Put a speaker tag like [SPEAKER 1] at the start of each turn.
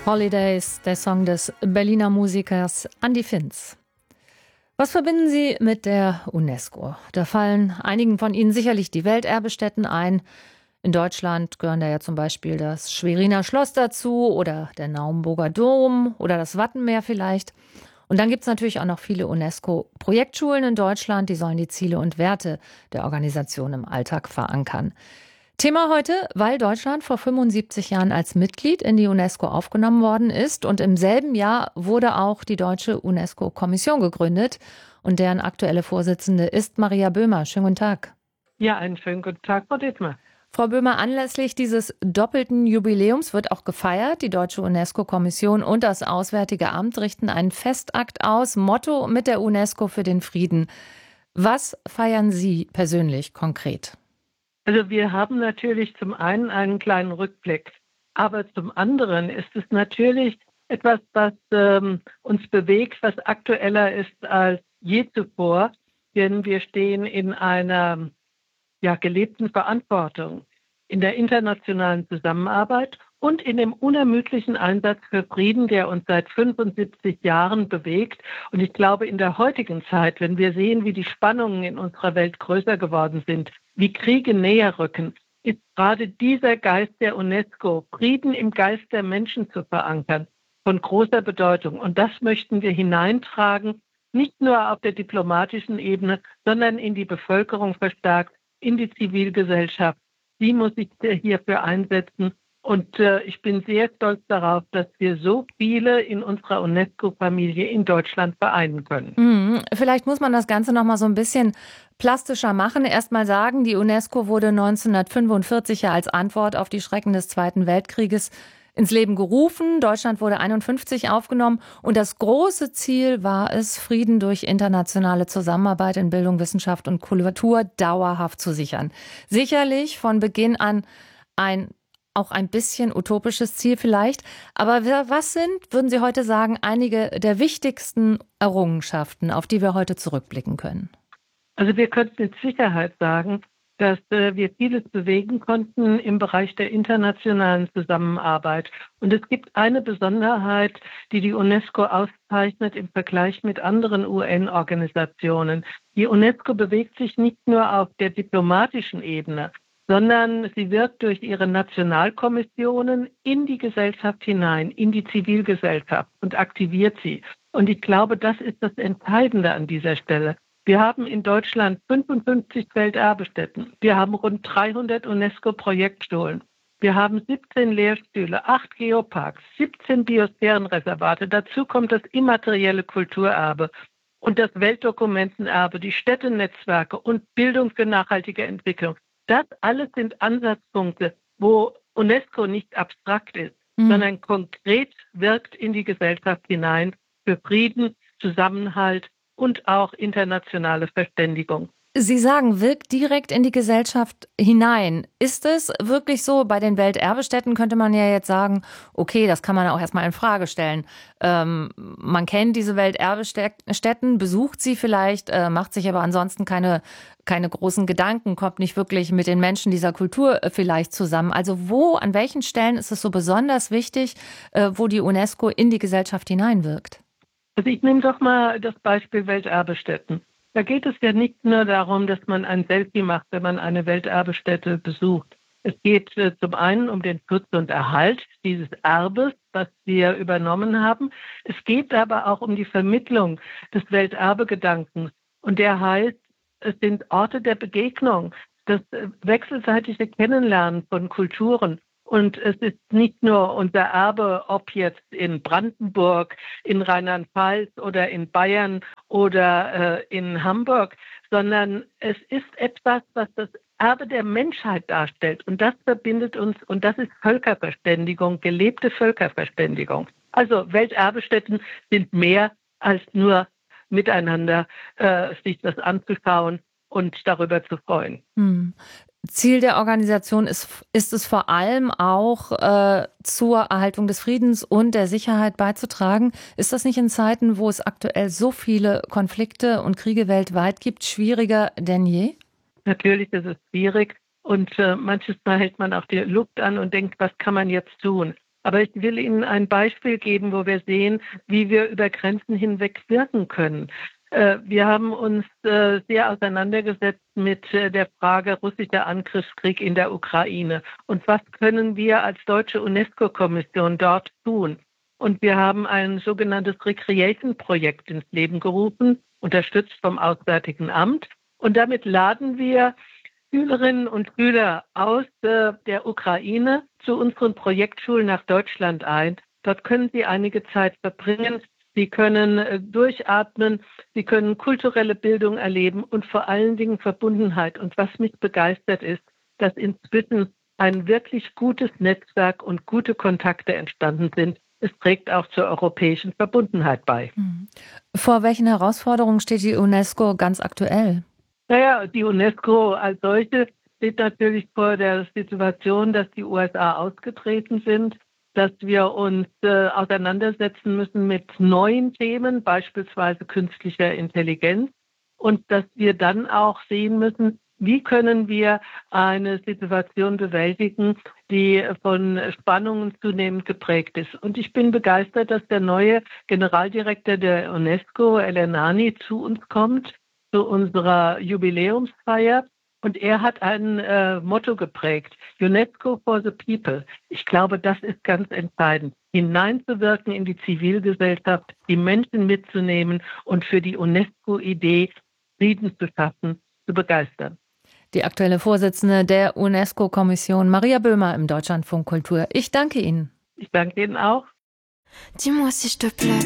[SPEAKER 1] Holidays, der Song des Berliner Musikers Andi Finz. Was verbinden Sie mit der UNESCO? Da fallen einigen von Ihnen sicherlich die Welterbestätten ein. In Deutschland gehören da ja zum Beispiel das Schweriner Schloss dazu oder der Naumburger Dom oder das Wattenmeer vielleicht. Und dann gibt es natürlich auch noch viele UNESCO-Projektschulen in Deutschland, die sollen die Ziele und Werte der Organisation im Alltag verankern. Thema heute, weil Deutschland vor 75 Jahren als Mitglied in die UNESCO aufgenommen worden ist und im selben Jahr wurde auch die Deutsche UNESCO-Kommission gegründet und deren aktuelle Vorsitzende ist Maria Böhmer. Schönen guten Tag.
[SPEAKER 2] Ja, einen schönen guten Tag, Frau Dittmer.
[SPEAKER 1] Frau Böhmer, anlässlich dieses doppelten Jubiläums wird auch gefeiert. Die Deutsche UNESCO-Kommission und das Auswärtige Amt richten einen Festakt aus, Motto mit der UNESCO für den Frieden. Was feiern Sie persönlich konkret?
[SPEAKER 2] Also wir haben natürlich zum einen einen kleinen Rückblick, aber zum anderen ist es natürlich etwas, was uns bewegt, was aktueller ist als je zuvor, denn wir stehen in einer gelebten Verantwortung in der internationalen Zusammenarbeit und in dem unermüdlichen Einsatz für Frieden, der uns seit 75 Jahren bewegt. Und ich glaube, in der heutigen Zeit, wenn wir sehen, wie die Spannungen in unserer Welt größer geworden sind, wie Kriege näher rücken, ist gerade dieser Geist der UNESCO, Frieden im Geist der Menschen zu verankern, von großer Bedeutung. Und das möchten wir hineintragen, nicht nur auf der diplomatischen Ebene, sondern in die Bevölkerung verstärkt, in die Zivilgesellschaft. Sie muss sich hierfür einsetzen. Und ich bin sehr stolz darauf, dass wir so viele in unserer UNESCO-Familie in Deutschland vereinen können.
[SPEAKER 1] Vielleicht muss man das Ganze noch mal so ein bisschen plastischer machen. Erst mal sagen, die UNESCO wurde 1945 ja als Antwort auf die Schrecken des Zweiten Weltkrieges ins Leben gerufen. Deutschland wurde 1951 aufgenommen. Und das große Ziel war es, Frieden durch internationale Zusammenarbeit in Bildung, Wissenschaft und Kultur dauerhaft zu sichern. Sicherlich von Beginn an auch ein bisschen utopisches Ziel vielleicht. Aber was sind, würden Sie heute sagen, einige der wichtigsten Errungenschaften, auf die wir heute zurückblicken können?
[SPEAKER 2] Also wir könnten mit Sicherheit sagen, dass wir vieles bewegen konnten im Bereich der internationalen Zusammenarbeit. Und es gibt eine Besonderheit, die die UNESCO auszeichnet im Vergleich mit anderen UN-Organisationen. Die UNESCO bewegt sich nicht nur auf der diplomatischen Ebene, sondern sie wirkt durch ihre Nationalkommissionen in die Gesellschaft hinein, in die Zivilgesellschaft und aktiviert sie. Und ich glaube, das ist das Entscheidende an dieser Stelle. Wir haben in Deutschland 55 Welterbestätten. Wir haben rund 300 UNESCO-Projektschulen. Wir haben 17 Lehrstühle, 8 Geoparks, 17 Biosphärenreservate. Dazu kommt das immaterielle Kulturerbe und das Weltdokumentenerbe, die Städtenetzwerke und Bildung für nachhaltige Entwicklung. Das alles sind Ansatzpunkte, wo UNESCO nicht abstrakt ist, sondern konkret wirkt in die Gesellschaft hinein für Frieden, Zusammenhalt und auch internationale Verständigung.
[SPEAKER 1] Sie sagen, wirkt direkt in die Gesellschaft hinein. Ist es wirklich so? Bei den Welterbestätten könnte man ja jetzt sagen, okay, das kann man auch erstmal in Frage stellen. Man kennt diese Welterbestätten, besucht sie vielleicht, macht sich aber ansonsten keine großen Gedanken, kommt nicht wirklich mit den Menschen dieser Kultur vielleicht zusammen. Also an welchen Stellen ist es so besonders wichtig, wo die UNESCO in die Gesellschaft hineinwirkt?
[SPEAKER 2] Also ich nehme doch mal das Beispiel Welterbestätten. Da geht es ja nicht nur darum, dass man ein Selfie macht, wenn man eine Welterbestätte besucht. Es geht zum einen um den Schutz und Erhalt dieses Erbes, was wir übernommen haben. Es geht aber auch um die Vermittlung des Welterbegedankens. Und der heißt, es sind Orte der Begegnung, das wechselseitige Kennenlernen von Kulturen. Und es ist nicht nur unser Erbe, ob jetzt in Brandenburg, in Rheinland-Pfalz oder in Bayern oder in Hamburg, sondern es ist etwas, was das Erbe der Menschheit darstellt. Und das verbindet uns und das ist Völkerverständigung, gelebte Völkerverständigung. Also Welterbestätten sind mehr als nur miteinander sich das anzuschauen und darüber zu freuen.
[SPEAKER 1] Ziel der Organisation ist es vor allem auch, zur Erhaltung des Friedens und der Sicherheit beizutragen. Ist das nicht in Zeiten, wo es aktuell so viele Konflikte und Kriege weltweit gibt, schwieriger denn je?
[SPEAKER 2] Natürlich ist es schwierig und manches Mal hält man auch die Luft an und denkt, was kann man jetzt tun? Aber ich will Ihnen ein Beispiel geben, wo wir sehen, wie wir über Grenzen hinweg wirken können. Wir haben uns sehr auseinandergesetzt mit der Frage russischer Angriffskrieg in der Ukraine. Und was können wir als deutsche UNESCO-Kommission dort tun? Und wir haben ein sogenanntes Recreation-Projekt ins Leben gerufen, unterstützt vom Auswärtigen Amt. Und damit laden wir Schülerinnen und Schüler aus der Ukraine zu unseren Projektschulen nach Deutschland ein. Dort können sie einige Zeit verbringen. Sie können durchatmen, sie können kulturelle Bildung erleben und vor allen Dingen Verbundenheit. Und was mich begeistert ist, dass inzwischen ein wirklich gutes Netzwerk und gute Kontakte entstanden sind. Es trägt auch zur europäischen Verbundenheit bei.
[SPEAKER 1] Vor welchen Herausforderungen steht die UNESCO ganz aktuell?
[SPEAKER 2] Naja, die UNESCO als solche steht natürlich vor der Situation, dass die USA ausgetreten sind, dass wir uns auseinandersetzen müssen mit neuen Themen, beispielsweise künstlicher Intelligenz, und dass wir dann auch sehen müssen, wie können wir eine Situation bewältigen, die von Spannungen zunehmend geprägt ist. Und ich bin begeistert, dass der neue Generaldirektor der UNESCO, El Ennani, zu uns kommt, zu unserer Jubiläumsfeier. Und er hat ein Motto geprägt, UNESCO for the People. Ich glaube, das ist ganz entscheidend, hineinzuwirken in die Zivilgesellschaft, die Menschen mitzunehmen und für die UNESCO-Idee Frieden zu schaffen, zu begeistern.
[SPEAKER 1] Die aktuelle Vorsitzende der UNESCO-Kommission, Maria Böhmer im Deutschlandfunk Kultur. Ich danke Ihnen.
[SPEAKER 2] Ich danke Ihnen auch.
[SPEAKER 3] Dis-moi s'il te plaît,